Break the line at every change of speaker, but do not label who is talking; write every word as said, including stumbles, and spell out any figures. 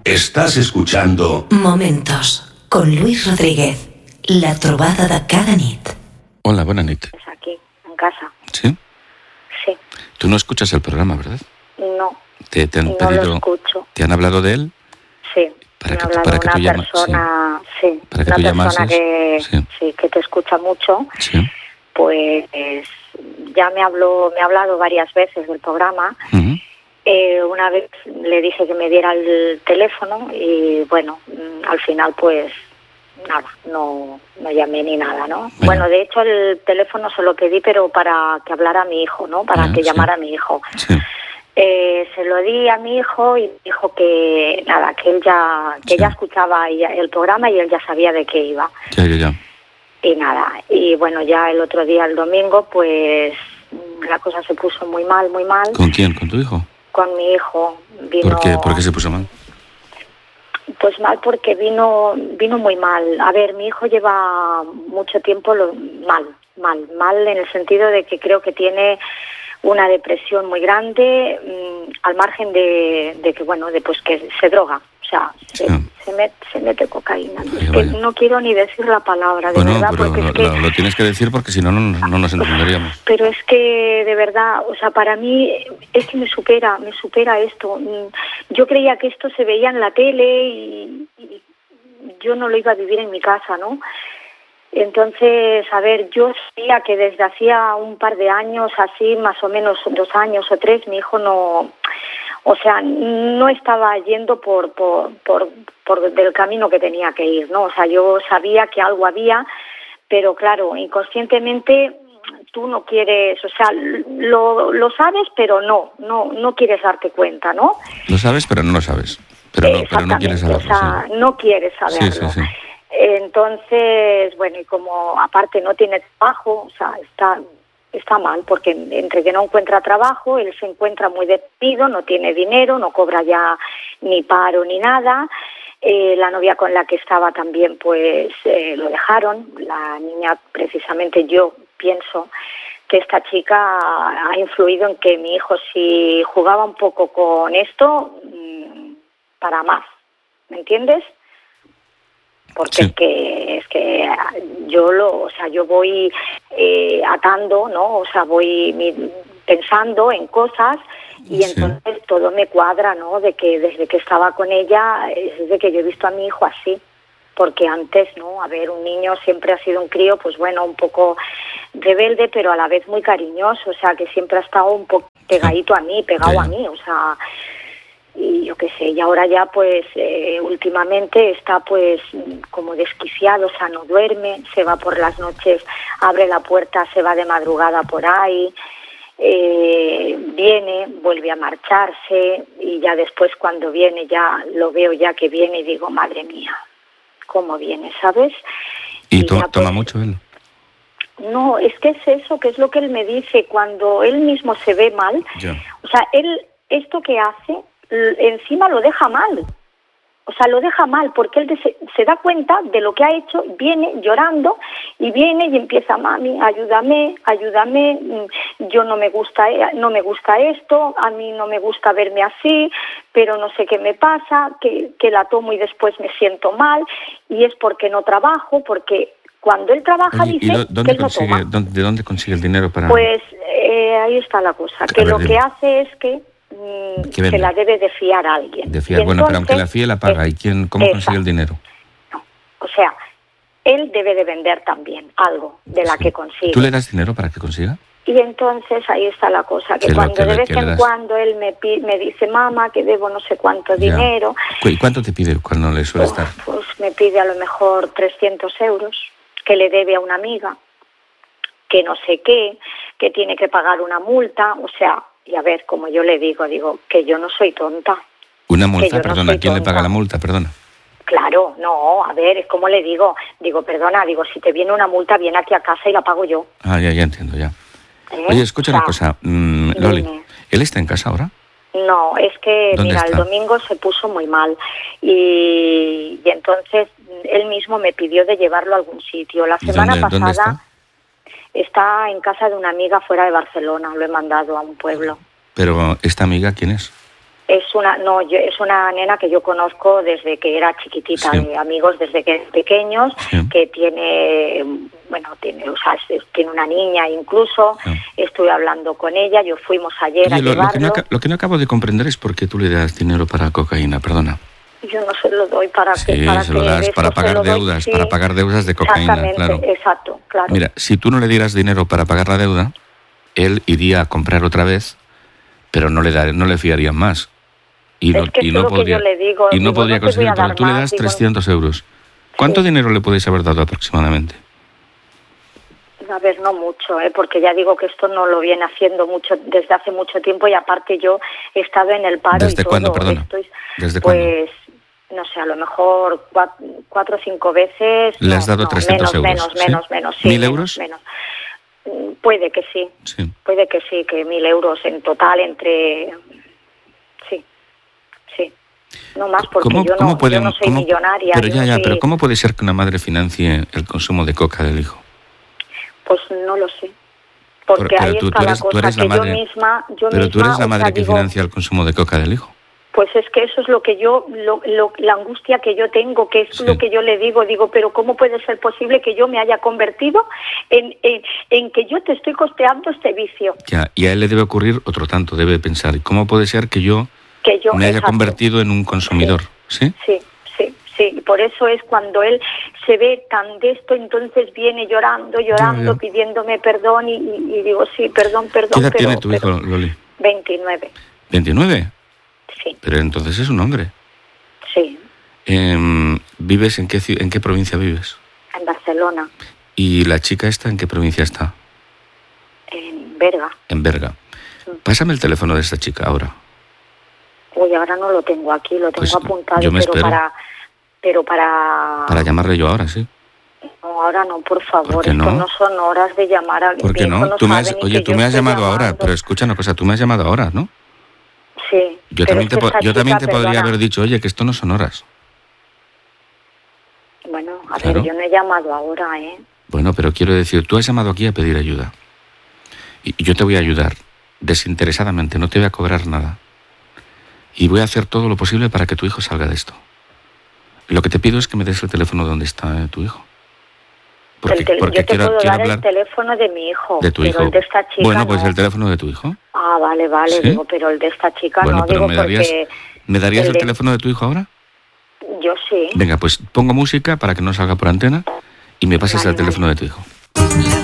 Estás escuchando
Momentos con Luis Rodríguez, la trobada de cada nit.
Hola, buena nit.
Es aquí, en casa.
¿Sí?
Sí.
Tú no escuchas el programa, ¿verdad?
No.
¿Te, te han
no
pedido,
lo escucho.
¿Te han hablado de él?
Sí.
Para
me
que
ha
tú-
hablado
para que tú
una
llama-
persona, sí,
Para que
una
tú
persona
llamases.
que,
Sí.
sí, que te escucha mucho.
Sí.
Pues ya me habló, me ha hablado varias veces del programa.
Ujú.
Eh, una vez le dije que me diera el teléfono y bueno, mm, al final pues nada, no, no llamé ni nada, ¿no?
Bueno.
Bueno, de hecho el teléfono se lo pedí, pero para que hablara a mi hijo, ¿no? Para
Ya,
que
sí.
llamara a mi hijo.
Sí.
Eh, se lo di a mi hijo y dijo que nada, que él ya, que
Sí.
ya escuchaba ya el programa y él ya sabía de qué iba.
Ya, ya, ya.
Y nada, y bueno, ya el otro día, el domingo, pues la cosa se puso muy mal, muy mal.
¿Con quién? ¿Con tu hijo?
Con mi hijo vino...
¿Por qué? ¿Por qué se puso mal?
Pues mal porque vino vino muy mal. A ver, mi hijo lleva mucho tiempo lo, mal, mal, mal en el sentido de que creo que tiene una depresión muy grande, mmm, al margen de, de que, bueno, de pues que se droga. O sea, se,
Sí.
se, met, se mete cocaína.
Vaya,
Es que
vaya.
no quiero ni decir la palabra, de
Bueno,
verdad,
pero
porque
lo,
es que...
lo- lo tienes que decir porque si no, no, no nos entenderíamos.
Pero es que, de verdad, o sea, para mí es que me supera, me supera esto. Mm, Yo creía que esto se veía en la tele y, y yo no lo iba a vivir en mi casa, ¿no? Entonces, a ver, yo sabía que desde hacía un par de años, así, más o menos dos años o tres, mi hijo no... O sea, no estaba yendo por, por, por, por del camino que tenía que ir, ¿no? O sea, yo sabía que algo había, pero claro, inconscientemente tú no quieres, o sea, lo, lo sabes, pero no, no, no quieres darte cuenta, ¿no?
Lo sabes, pero no lo sabes. Pero no, pero no quieres saberlo.
O sea,
Sí.
no quieres saberlo.
Sí, sí, sí.
Entonces, bueno, y como aparte no tiene trabajo, o sea, está... está mal, porque entre que no encuentra trabajo, él se encuentra muy despido, no tiene dinero, no cobra ya ni paro ni nada. Eh, la novia con la que estaba también, pues, eh, lo dejaron. La niña, precisamente yo pienso que esta chica ha influido en que mi hijo, si jugaba un poco con esto, mmm, para más, ¿me entiendes? Porque
Sí.
es que es que yo lo, o sea, yo voy eh, atando, ¿no? O sea, voy mi, pensando en cosas y
Sí.
entonces todo me cuadra, ¿no? De que desde que estaba con ella, es desde que yo he visto a mi hijo así. Porque antes, ¿no? A ver, un niño siempre ha sido un crío, pues bueno, un poco rebelde, pero a la vez muy cariñoso, o sea, que siempre ha estado un poco pegadito a mí, pegado
Ya,
a
ya.
mí, o sea... Y yo qué sé, y ahora ya pues eh, últimamente está pues como desquiciado, o sea, no duerme, se va por las noches, abre la puerta, se va de madrugada por ahí, eh, viene, vuelve a marcharse y ya después cuando viene ya lo veo ya que viene y digo, madre mía, ¿cómo viene, sabes?
¿Y to-
ya,
toma
pues,
mucho él?
No, es que es eso, que es lo que él me dice, cuando él mismo se ve mal,
Ya.
o sea, él esto que hace, l- encima lo deja mal. O sea, lo deja mal porque él de- se, se da cuenta de lo que ha hecho, viene llorando y viene y empieza, mami, ayúdame, ayúdame, mm, yo no me gusta, e- no me gusta esto, a mí no me gusta verme así, pero no sé qué me pasa, que, que la tomo y después me siento mal y es porque no trabajo, porque cuando él trabaja
Oye, ¿y
dice
dó-
que
dónde
él no
consigue,
toma.
dónde- de dónde consigue el dinero para...?
Pues eh, ahí está la cosa, que
A ver,
lo
dime.
que hace es que mm,
Que vende.
se la debe de fiar a alguien.
De fiar.
Y
Bueno, pero aunque la
entonces,
fíe la paga.
eh,
¿Y quién, cómo
esa.
consigue el dinero?
No. O sea, él debe de vender también algo de la
Sí.
que consigue.
¿Tú le das dinero para que consiga?
Y entonces ahí está la cosa, que
Que lo-
cuando
que le-
de vez
que le
en
das.
cuando él me, pi- me dice, mamá, que debo no sé cuánto
Ya.
dinero,
Cu- ¿Y cuánto te pide cuando le suele
pues,
estar?
pues me pide a lo mejor trescientos euros, que le debe a una amiga, que no sé qué, que tiene que pagar una multa, o sea, y a ver, como yo le digo, digo, que yo no soy tonta.
Una
yo
multa,
no
perdona.
soy
¿Quién le
tonta.
paga la multa? Perdona.
Claro, no, a ver, es como le digo, digo, perdona, digo, si te viene una multa, viene aquí a casa y la pago yo.
Ah, ya, ya entiendo, ya.
¿eh?
Oye, escucha
O sea,
una cosa. Mm, Loli,
dime.
¿él está en casa ahora?
No, es que,
¿Dónde
mira,
está?
el domingo se puso muy mal y, y entonces él mismo me pidió de llevarlo a algún sitio. La
¿Y
semana
dónde- dónde
pasada está en casa de una amiga fuera de Barcelona, lo he mandado a un pueblo.
Pero, ¿esta amiga quién es?
Es una, no, yo, es una nena que yo conozco desde que era chiquitita,
Sí.
de amigos desde que eran pequeños,
Sí.
que tiene, bueno, tiene, o sea, es- tiene una niña incluso.
Sí.
Estuve hablando con ella, yo fuimos ayer a
Oye, lo, lo que no,
llevarlo.
aca- lo que no acabo de comprender es por qué tú le das dinero para cocaína, perdona.
Yo no se lo doy para que,
Sí,
para
se lo
que
das
esto
para
se
pagar
lo doy,
deudas,
sí.
para pagar deudas de cocaína,
Exactamente,
claro.
exacto, claro.
Mira, si tú no le dieras dinero para pagar la deuda, él iría a comprar otra vez, pero no le dar, no le fiarían más. Y no,
Es que
y
eso
no
es lo que
podría,
yo le digo,
y no
digo,
podría
no te voy
conseguir,
a
pero
dar
tú le
más,
das
digo,
trescientos euros. ¿Cuánto
Sí.
dinero le podéis haber dado aproximadamente?
A ver, no mucho, ¿eh? Porque ya digo que esto no lo viene haciendo mucho desde hace mucho tiempo y aparte yo he estado en el paro y
¿Desde
todo.
cuándo, perdona?
Estoy,
¿Desde
pues, no sé, a lo mejor cuatro, cuatro o cinco veces.
¿Le
no,
has dado
no,
trescientos
menos,
euros?
Menos,
¿Sí?
menos, menos, sí.
¿Mil
menos,
euros?
Menos. Mm, Puede que sí,
Sí.
puede que sí, que mil euros en total entre... Sí, sí. No más porque
¿Cómo,
yo, no,
cómo puede,
yo no soy
cómo-
millonaria.
Pero
yo
ya,
no
ya,
soy-
pero ¿cómo puede ser que una madre financie el consumo de coca del hijo?
Pues no lo sé. Porque
Pero
ahí
tú-
está
tú eres-
la
tú
cosa,
eres la
que
madre-
yo misma... Yo
Pero tú
misma,
eres la
o
madre
sea,
que
digo,
financia el consumo de coca del hijo.
Pues es que eso es lo que yo, lo, lo- la angustia que yo tengo, que es
Sí.
lo que yo le digo, digo, pero ¿cómo puede ser posible que yo me haya convertido en, en, en que yo te estoy costeando este vicio?
Ya, y a él le debe ocurrir otro tanto, debe pensar, ¿cómo puede ser que yo,
Que yo
me haya
exacto.
convertido en un consumidor? ¿Sí?
Sí, sí, sí, y por eso es cuando él se ve tan de esto, entonces viene llorando, llorando,
ya.
pidiéndome perdón y, y- y digo, sí, perdón, perdón.
¿Qué edad
pero,
tiene tu
pero-
hijo, Loli?
veintinueve,
¿veintinueve?
sí,
Pero entonces es un hombre.
sí,
Em, ¿Vives en qué, ci- en qué provincia vives?
en Barcelona,
¿Y la chica esta en qué provincia está?
en Berga.
En Berga. Pásame el teléfono de esta chica ahora.
Uy, ahora no lo tengo aquí, lo tengo
Pues
apuntado,
yo me
pero
espero.
para... Pero para...
Para llamarle yo ahora, sí.
No, ahora no, por favor,
¿Por qué
esto
no?
no son horas de llamar a...
¿Por
mi
qué
hijo
no? Tú me has-
sabe ni
oye,
que
tú
yo
me has
estoy
llamado ahora,
llamando.
pero escucha una cosa, tú me has llamado ahora, ¿no?
Sí,
Yo
pero
también
es
te,
que
po-
esta
yo también te
chica,
podría
perdona,
haber dicho, oye, que esto no son horas.
Bueno, a
Claro.
ver, yo no he llamado ahora, ¿eh?
Bueno, pero quiero decir, tú has llamado aquí a pedir ayuda. Y y yo te voy a ayudar, desinteresadamente, no te voy a cobrar nada. Y voy a hacer todo lo posible para que tu hijo salga de esto. Lo que te pido es que me des el teléfono donde está eh, tu hijo. Porque,
El tel-
porque
yo te
quiero,
puedo
quiero
dar
hablar
el teléfono de mi hijo,
de tu
pero
hijo.
el de esta chica
Bueno, pues
no.
el teléfono de tu hijo.
Ah, vale, vale,
¿Sí?
digo, pero el de esta chica
Bueno,
no,
pero
digo
¿me darías,
porque...
¿me darías
el
el
de-
teléfono de tu hijo ahora?
Yo sí.
Venga, pues pongo música para que no salga por antena y me pasas
Vale,
el teléfono
vale.
de tu hijo.